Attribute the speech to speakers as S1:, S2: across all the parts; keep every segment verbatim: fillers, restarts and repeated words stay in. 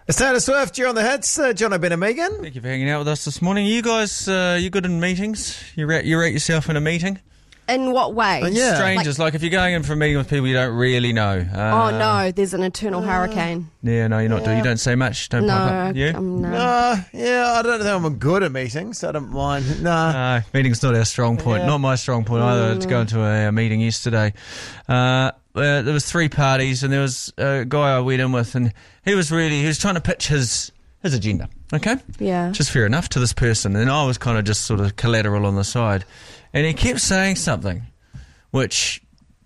S1: It's Taylor Swift, you're on the hits. Uh, John O'Brien and Megan.
S2: Thank you for hanging out with us this morning. You guys, uh, you good in meetings? You rate, you rate yourself in a meeting?
S3: In what way?
S1: Uh, yeah.
S2: Strangers, like, like if you're going in for a meeting with people you don't really know. Uh,
S3: oh no, there's an eternal hurricane.
S2: Yeah, no, you're not.
S1: Yeah.
S2: You don't say much. Don't
S3: No,
S2: pop up. You?
S3: um, no.
S1: Uh, yeah, I don't think I'm good at meetings. I don't mind. Nah.
S2: No, meeting's not our strong point.
S1: Yeah.
S2: Not my strong point either. To go into a, a meeting yesterday, uh, uh, there was three parties, and there was a guy I went in with, and he was really he was trying to pitch his his agenda. Okay,
S3: Yeah.
S2: just fair enough to this person, and I was kind of just sort of collateral on the side, and he kept saying something, which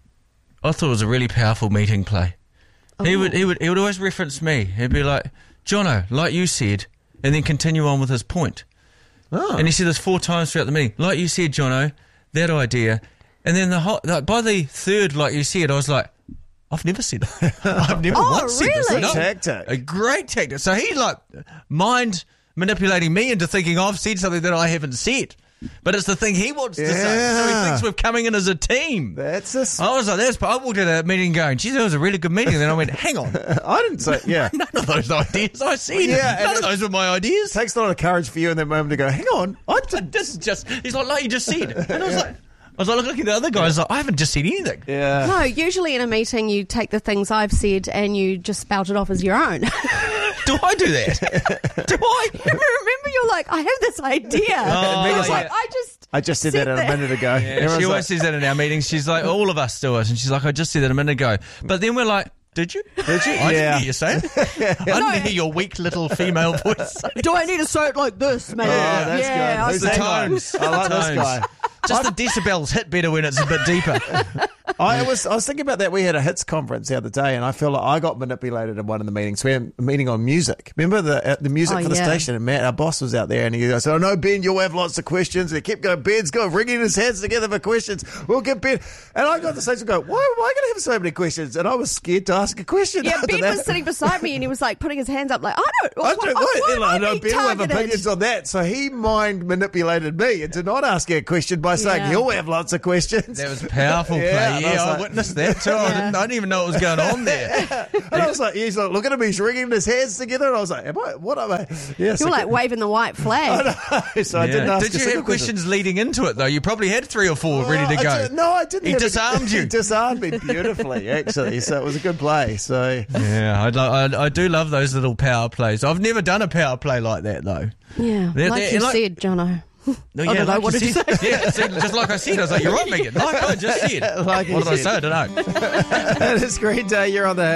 S2: I thought was a really powerful meeting play.
S3: Oh.
S2: He would he would he would always reference me. He'd be like, "Jono, like you said," and then continue on with his point.
S1: Oh.
S2: And he said this four times throughout the meeting. Like you said, Jono, that idea. And then the whole, like, by the third, like you said, I was like, I've never said that. I've never
S3: Oh,
S2: once said this.
S3: really?
S2: No.
S1: Tactic.
S2: A great tactic. So he like mind manipulating me into thinking I've said something that I haven't said. But it's the thing he wants to say. So he
S1: Yeah.
S2: thinks we're coming in as a team.
S1: That's a... s-
S2: I was like, that's, I walked out of that meeting going, geez, that was a really good meeting. And then I went, hang on.
S1: I didn't say... Yeah.
S2: None of those ideas I said.
S1: Yeah,
S2: None
S1: and
S2: of those were my ideas.
S1: It takes a lot of courage for you in that moment to go, hang on, I did...
S2: This is just, he's like, like you just said. And I was like, I was like looking at the other guys, like, I haven't just said anything.
S1: Yeah.
S3: No, usually in a meeting you take the things I've said and you just spout it off as your own.
S2: Do I do that? Do I?
S3: Remember, you're like, I have this idea.
S2: Oh,
S3: Megan's
S2: yeah.
S3: like, I just.
S1: I just said
S3: Said
S1: that,
S3: that.
S1: a minute ago.
S2: Yeah,
S1: Everyone's
S2: she
S1: like,
S2: always says that in our meetings. She's like, all of us do it. And she's like, I just said that a minute ago. But then we're like, did you?
S1: Did you?
S2: I
S1: Yeah.
S2: didn't hear you say it. I didn't hear your weak little female voice say it.
S3: Do I need to say it like this, mate?
S1: Oh, that's
S3: yeah,
S1: good.
S3: I
S1: Who's
S2: The
S1: that guy?
S2: tones.
S1: I like
S2: The
S1: this
S2: tones.
S1: guy.
S2: Just the decibels hit better when it's a bit deeper.
S1: I was I was thinking about that. We had a hits conference the other day, and I feel like I got manipulated in one of the meetings. We had a meeting on music. Remember the uh, the music
S3: Oh,
S1: for the
S3: yeah.
S1: station? And Matt, our boss, was out there, and he goes, "Oh no, Ben, you'll have lots of questions." And he kept going, "Ben's going, wringing his hands together for questions. We'll get Ben." And I got to the stage and go, "Why am I going to have so many questions?" And I was scared to ask a question.
S3: Yeah,
S1: after
S3: Ben
S1: that.
S3: was sitting beside me and he was like putting his hands up like, I don't,
S1: I
S3: why,
S1: don't
S3: why,
S1: know.
S3: why
S1: Like, I
S3: am
S1: know
S3: I
S1: Ben
S3: being
S1: will have
S3: targeted?
S1: opinions on that. So he mind manipulated me into not asking a question by saying,
S3: Yeah.
S1: "You'll have lots of questions."
S2: That was a powerful play.
S1: Yeah,
S2: Yeah,
S1: and I was
S2: I,
S1: like-
S2: witnessed that too. I, didn't, I didn't even know what was going on there.
S1: And I was like, he's like, look at him, he's wringing his hands together. And I was like, am I, what am I? Yeah, so,
S3: You're like waving the white flag.
S1: so I didn't
S2: Yeah.
S1: ask
S2: Did
S1: a
S2: you
S1: single
S2: have questions leading into it though? You probably had three or four
S1: question.
S2: ready to
S1: Oh, I
S2: go.
S1: did- no, I didn't.
S2: He
S1: have a-
S2: disarmed you.
S1: He disarmed me beautifully, actually. So it was a good play. So
S2: Yeah, I, lo- I, I do love those little power plays. I've never done a power play like that though.
S3: Yeah,
S2: They're-
S3: like
S2: they're
S3: you
S2: like-
S3: said, Jono.
S2: No,
S3: I don't know,
S2: like
S3: what
S2: you
S3: did you
S2: said. Yeah, see, just like I said, I was like, you're right, Megan. Like I just said.
S1: Like you
S2: what did I
S1: said.
S2: say? I don't know.
S1: it's Green Day. You're on the